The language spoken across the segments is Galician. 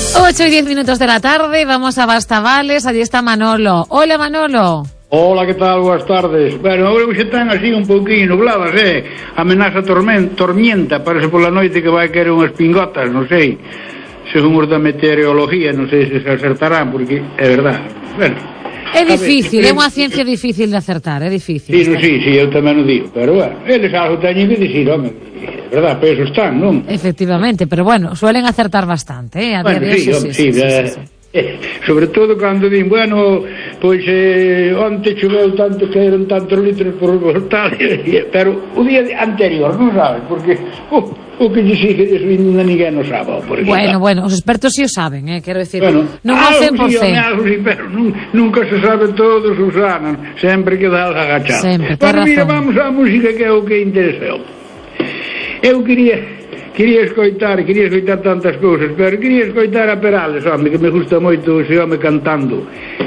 8:10 de la tarde, vamos a Bastavales, allí está Manolo. Hola, Manolo. Hola, que tal? Boas tardes. Bueno, hoxe están así un pouquinho nubladas, amenaza tormenta, parece pola noite que vai caer unhas pingotas, non sei, según os da meteorología, non sei se acertarán, porque é verdad. Bueno, é difícil, é unha ciencia difícil de acertar, é difícil. Sí, eu tamén o digo, pero bueno, eles algo teñen que dicir, home, é verdad, pero eso están, non? Efectivamente, pero bueno, suelen acertar bastante, a bueno, día de hoxe, sí. Sobre todo cando din, bueno, pois onte choveu tanto, caeron tantos litros por tal, pero o día anterior non sabes, porque o que lle sigue desvindo ninguén non sabe. Bueno, os expertos si o saben, quero decir, bueno, non ao 100%. Sí, pero nunca se sabe todos os anos, sempre que dá agachado. Sempre, bueno, mira, vamos á música, que é o que interesa. Eu quería escoitar tantas cousas, pero quería escoitar a Perales, home, que me gusta moito ese home cantando.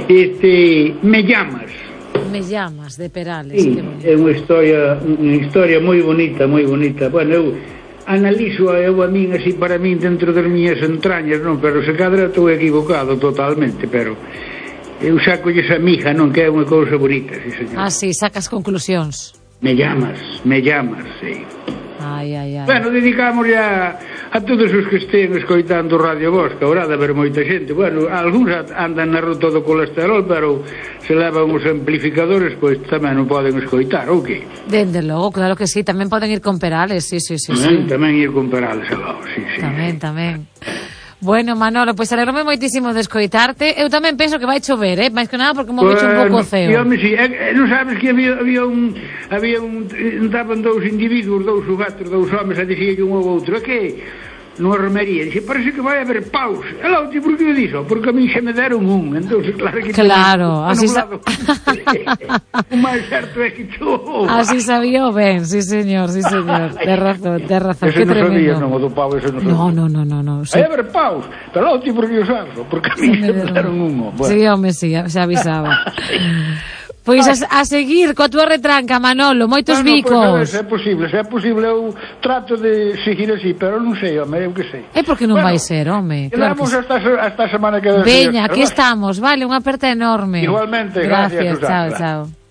Me llamas. Me llamas, de Perales. Sí, é unha historia moi bonita. Bueno, eu analizo a min así para min dentro das miñas entrañas, non, pero se cadra estou equivocado totalmente, pero eu saco esa mija, non, que é unha cousa bonita, sí, señor. Ah, sí, sacas conclusións. Me llamas, sí. Ai. Bueno, dedicamos ya a todos os que estén escoitando Radio Voz, que haurá de haber moita xente. Bueno, algúns andan na ruta do colesterol, pero se levan os amplificadores, pois tamén non poden escoitar, ou que? Dende logo, claro que sí, tamén poden ir con Perales, sí. Tamén ir con Perales, sí. Tamén. Bueno, Manolo, pois alegrome moitísimo de escoitarte. Eu tamén penso que vai chover, máis que nada porque mo vecho un pouco ceo. Sí, non sabes que había un estaban dous individuos, dous gatos, dous homes, a dicir un ao outro, que nunha romería, dixe, parece que vai haber paus. E lá, por que o dixo? Porque a mí xa me deron un, entón, claro que... Claro, así o máis certo é que chou. Así sabía ben, sí, señor. Ten razón, que tremendo. Ese non sabía, non, o do pau, ese non sabía. No. Vai haber paus, pero lá, por que o sabes? Porque a mí xa me deron un. Sí, home, sí, xa avisaba. Pois a seguir coa túa retranca, Manolo, moitos bicos. Se é posible, eu trato de seguir así, pero non sei, home, eu que sei. É porque non vai ser, home. Quedamos hasta a semana que veña, aquí estamos, vale, unha aperta enorme. Igualmente, gracias, chao.